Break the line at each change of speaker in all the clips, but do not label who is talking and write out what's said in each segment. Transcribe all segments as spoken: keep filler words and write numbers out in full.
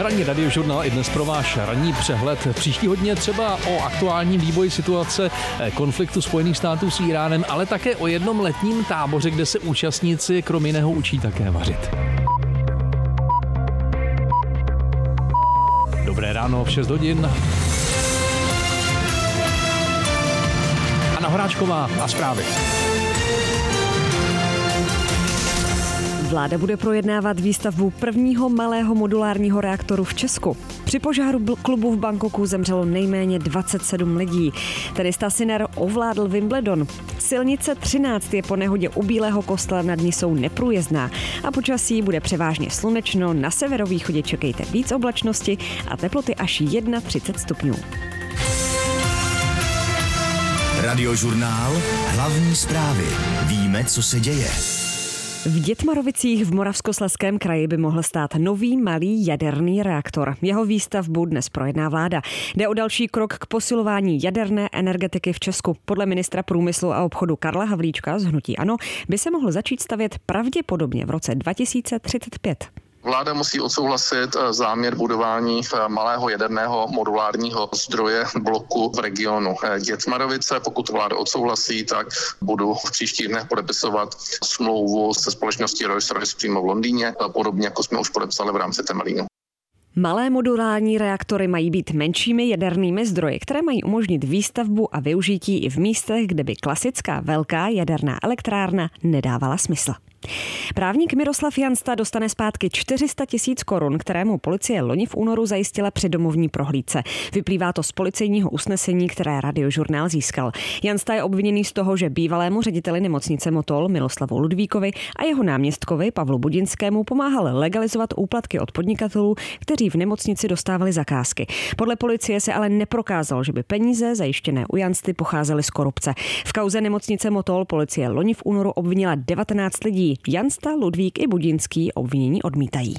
Ranní radiožurnál i dnes pro váš ranní přehled. Příští hodně třeba o aktuálním vývoji situace konfliktu Spojených států s Íránem, ale také o jednom letním táboře, kde se účastníci krom jiného učí také vařit. Dobré ráno v šest hodin. Anna Horáčková a zprávy.
Vláda bude projednávat výstavbu prvního malého modulárního reaktoru v Česku. Při požáru klubu v Bangkoku zemřelo nejméně dvacet sedm lidí. Tenista Sinner ovládl Wimbledon. Silnice třináct je po nehodě u Bílého kostela nad ní jsou neprůjezdná a počasí bude převážně slunečno, na severovýchodě čekejte víc oblačnosti a teploty až třicet jedna stupňů.
Radiožurnál, hlavní zprávy. Víme, co se děje.
V Dětmarovicích v Moravskoslezském kraji by mohl stát nový malý jaderný reaktor. Jeho výstavbu dnes projedná vláda. Jde o další krok k posilování jaderné energetiky v Česku. Podle ministra průmyslu a obchodu Karla Havlíčka z hnutí ANO by se mohl začít stavět pravděpodobně v roce dva tisíce třicet pět.
Vláda musí odsouhlasit záměr budování malého jaderného modulárního zdroje bloku v regionu Dětmarovice. Pokud vláda odsouhlasí, tak budu v příštích dnech podepisovat smlouvu se společností Rolls-Royce přímo v Londýně, podobně jako jsme už podepsali v rámci Temelínu.
Malé modulární reaktory mají být menšími jadernými zdroji, které mají umožnit výstavbu a využití i v místech, kde by klasická velká jaderná elektrárna nedávala smysl. Právník Miroslav Jansta dostane zpátky čtyři sta tisíc korun, kterému policie loni v únoru zajistila při domovní prohlídce. Vyplývá to z policejního usnesení, které Radiožurnál získal. Jansta je obviněný z toho, že bývalému řediteli nemocnice Motol Miloslavu Ludvíkovi a jeho náměstkovi Pavlu Budinskému pomáhal legalizovat úplatky od podnikatelů, kteří v nemocnici dostávali zakázky. Podle policie se ale neprokázalo, že by peníze zajištěné u Jansty pocházely z korupce. V kauze nemocnice Motol policie loni v únoru obvinila devatenáct lidí. Jansta, Ludvík i Budinský obvinění odmítají.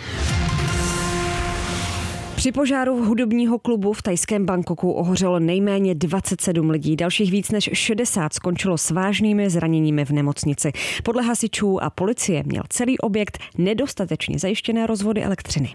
Při požáru hudebního klubu v thajském Bangkoku ohořelo nejméně dvacet sedm lidí. Dalších víc než šedesát skončilo s vážnými zraněními v nemocnici. Podle hasičů a policie měl celý objekt nedostatečně zajištěné rozvody elektřiny.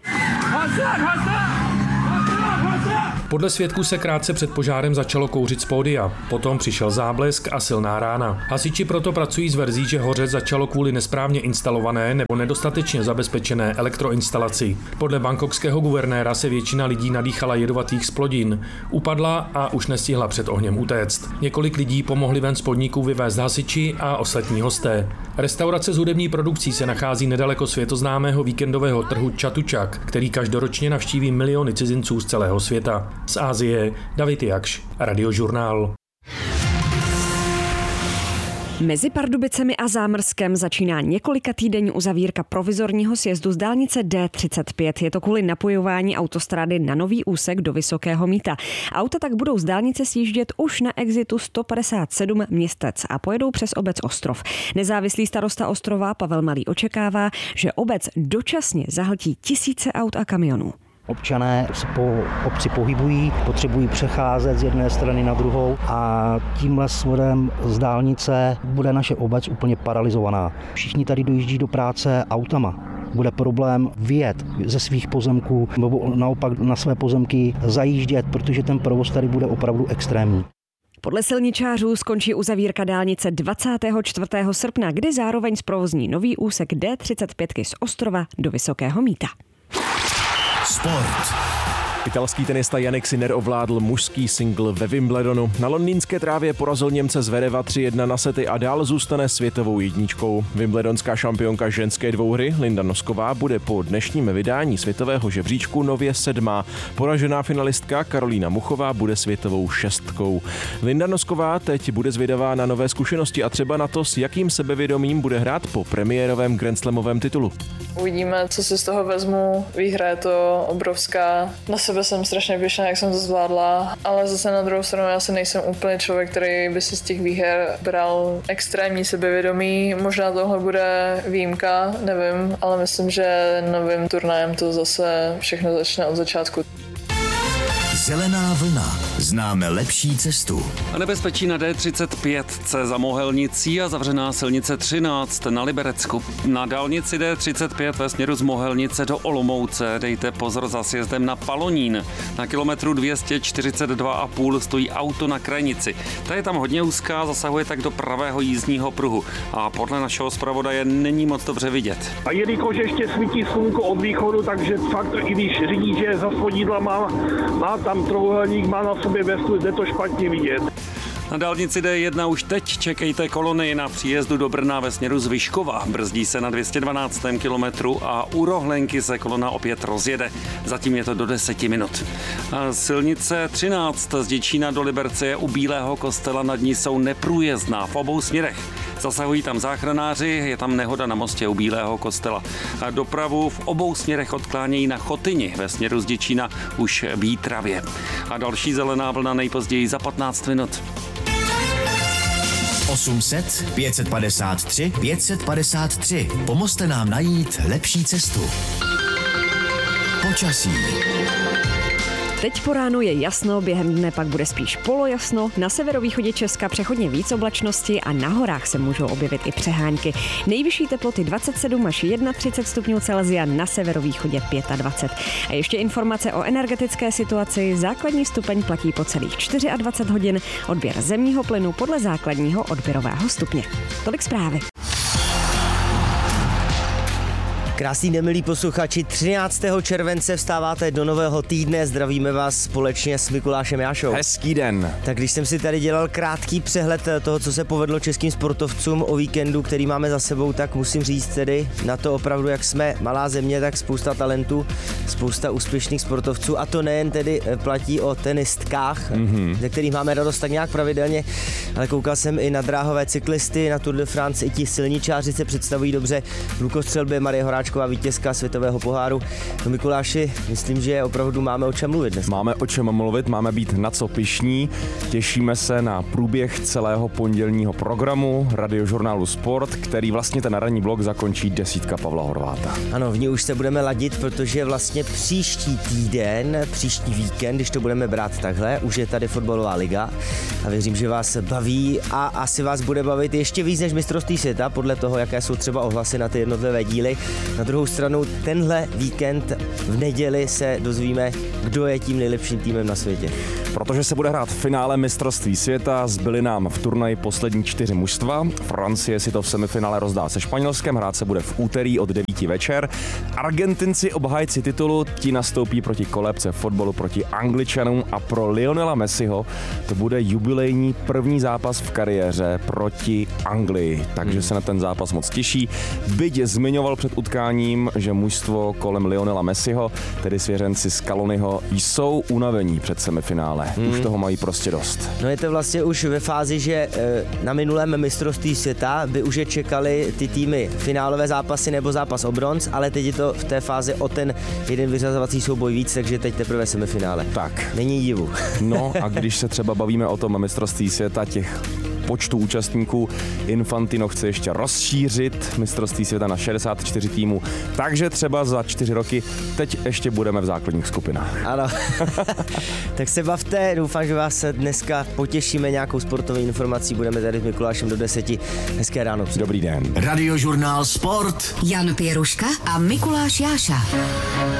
Podle svědků se krátce před požárem začalo kouřit z pódia. Potom přišel záblesk a silná rána. Hasiči proto pracují s verzí, že hořet začalo kvůli nesprávně instalované nebo nedostatečně zabezpečené elektroinstalaci. Podle bangkokského guvernéra se většina lidí nadýchala jedovatých splodin. Upadla a už nestihla před ohněm utéct. Několik lidí pomohli ven z podniku vyvést hasiči a ostatní hosté. Restaurace s hudební produkcí se nachází nedaleko světoznámého víkendového trhu Chatuchak, který každoročně navštíví miliony cizinců z celého světa. Z Asie David Jakš, Radiožurnál.
Mezi Pardubicemi a Zámrskem začíná několika týdenní uzavírka provizorního sjezdu z dálnice D třicet pět. Je to kvůli napojování autostrády na nový úsek do Vysokého Mýta. Auta tak budou z dálnice sjíždět už na exitu sto padesát sedm Městec a pojedou přes obec Ostrov. Nezávislý starosta Ostrova Pavel Malý očekává, že obec dočasně zahltí tisíce aut a kamionů.
Občané se po obci pohybují, potřebují přecházet z jedné strany na druhou a tímhle směrem z dálnice bude naše obec úplně paralizovaná. Všichni tady dojíždí do práce autama. Bude problém vyjet ze svých pozemků nebo naopak na své pozemky zajíždět, protože ten provoz tady bude opravdu extrémní.
Podle silničářů skončí uzavírka dálnice dvacátého čtvrtého srpna, kdy zároveň zprovozní nový úsek D třicet pět z Ostrova do Vysokého Mýta.
Sport.
Italský tenista Jannik Sinner ovládl mužský singl ve Wimbledonu. Na londýnské trávě porazil Němce Zvereva tři jedna na sety a dál zůstane světovou jedničkou. Wimbledonská šampionka ženské dvouhry Linda Nosková bude po dnešním vydání světového žebříčku nově sedmá. Poražená finalistka Karolína Muchová bude světovou šestkou. Linda Nosková teď bude zvědavá na nové zkušenosti a třeba na to, s jakým sebevědomím bude hrát po premiérovém grandslamovém titulu.
Uvidíme, co si z toho vezmu. Výhra je to obrovská. Na sebe jsem strašně pyšná, jak jsem to zvládla, ale zase na druhou stranu já si nejsem úplně člověk, který by si z těch výher bral extrémní sebevědomí. Možná tohle bude výjimka, nevím, ale myslím, že novým turnajem to zase všechno začne od začátku.
Zelená vlna. Známe lepší cestu.
A nebezpečí na D třicet pět za Mohelnicí a zavřená silnice třináct na Liberecku. Na dálnici D třicet pět ve směru z Mohelnice do Olomouce dejte pozor za sjezdem na Palonín. Na kilometru dvě stě čtyřicet dva a půl stojí auto na krajnici. Ta je tam hodně úzká, zasahuje tak do pravého jízdního pruhu a podle našeho zpravodaje není moc dobře vidět.
A jelikož ještě svítí slunko od východu, takže fakt, i když řidič je za spodidla, má, má tam trojuhelník, má na sobě vestu, jde to špatně vidět.
Na dálnici D jedna už teď čekejte kolony na příjezdu do Brna ve směru z Vyškova. Brzdí se na dvě stě dvanáctém kilometru a u Rohlenky se kolona opět rozjede. Zatím je to do deseti minut. A silnice třináct z Děčína do Liberce je u Bílého Kostela, nad ní jsou neprůjezdná v obou směrech. Zasahují tam záchranáři, je tam nehoda na mostě u Bílého Kostela. A dopravu v obou směrech odklánějí na Chotyni ve směru z Děčína už Vítravě. A další zelená vlna nejpozději za patnáct minut.
osm set pět set padesát tři pět set padesát tři. Pomozte nám najít lepší cestu. Počasí.
Teď po ránu je jasno, během dne pak bude spíš polojasno, na severovýchodě Česka přechodně víc oblačnosti a na horách se můžou objevit i přehánky. Nejvyšší teploty dvacet sedm až třicet jedna stupňů Celsia, na severovýchodě dvacet pět. A ještě informace o energetické situaci. Základní stupeň platí po celých dvacet čtyři hodin, odběr zemního plynu podle základního odběrového stupně. Tolik zprávy.
Krásný den, milí posluchači, třináctého července vstáváte do nového týdne, zdravíme vás společně s Mikulášem Jášou.
Hezký den.
Tak když jsem si tady dělal krátký přehled toho, co se povedlo českým sportovcům o víkendu, který máme za sebou, tak musím říct tedy na to opravdu, jak jsme malá země, tak spousta talentů, spousta úspěšných sportovců a to nejen tedy platí o tenistkách, mm-hmm. ze kterých máme radost tak nějak pravidelně, ale koukal jsem i na dráhové cyklisty, na Tour de France, i ti silničáři se představují dobře, v lukostřelbě Marie Horáčková, vítězka světového poháru. No Mikuláši, myslím, že opravdu máme o čem mluvit dnes.
Máme o čem mluvit, máme být na co pyšní. Těšíme se na průběh celého pondělního programu Radiožurnálu Sport, který vlastně ten ranní blok zakončí desítka Pavla Horváta.
Ano, v ní už se budeme ladit, protože vlastně příští týden, příští víkend, když to budeme brát takhle, už je tady fotbalová liga a věřím, že vás baví a asi vás bude bavit ještě víc než mistrovství světa, podle toho, jaké jsou třeba ohlasy na ty jednotlivé díly. Na druhou stranu tenhle víkend v neděli se dozvíme, kdo je tím nejlepším týmem na světě.
Protože se bude hrát finále mistrovství světa, zbyly nám v turnaji poslední čtyři mužstva. Francie si to v semifinále rozdá se Španělskem, hrát se bude v úterý od devíti večer. Argentinci, obhájci titulu, ti nastoupí proti kolébce fotbalu proti Angličanům a pro Lionela Messiho to bude jubilejní první zápas v kariéře proti Anglii. Takže se na ten zápas moc těší. Byť zmiňoval před utkáním, že mužstvo kolem Lionela Messiho, tedy svěřenci Scaloniho, jsou unavení před semifinále. Hmm. Už toho mají prostě dost.
No je to vlastně už ve fázi, že na minulém mistrovství světa by už je čekali ty týmy finálové zápasy nebo zápas o bronz, ale teď je to v té fázi o ten jeden vyřazovací souboj víc, takže teď teprve semifinále.
Tak.
Není divu.
No a když se třeba bavíme o tom mistrovství světa, těch počtu účastníků, Infantino chce ještě rozšířit mistrovství světa na šedesát čtyři týmů, takže třeba za čtyři roky teď ještě budeme v základních skupinách.
Ano, tak se bavte, doufám, že vás dneska potěšíme nějakou sportovní informací, budeme tady s Mikulášem do deseti. Hezké ráno.
Dobrý den.
Radiožurnál Sport.
Jan Pěruška a Mikuláš Jáša.